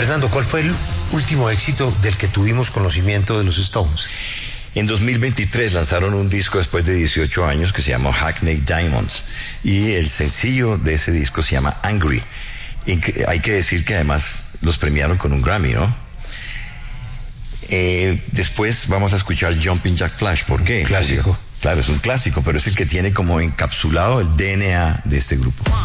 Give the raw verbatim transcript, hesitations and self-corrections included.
Fernando, ¿cuál fue el último éxito del que tuvimos conocimiento de los Stones? En dos mil veintitrés lanzaron un disco después de dieciocho años que se llamó Hackney Diamonds, y el sencillo de ese disco se llama Angry. Y que, hay que decir que además los premiaron con un Grammy, ¿no? Eh, después vamos a escuchar Jumping Jack Flash. ¿Por qué? Clásico. Claro, es un clásico, pero es el que tiene como encapsulado el D N A de este grupo.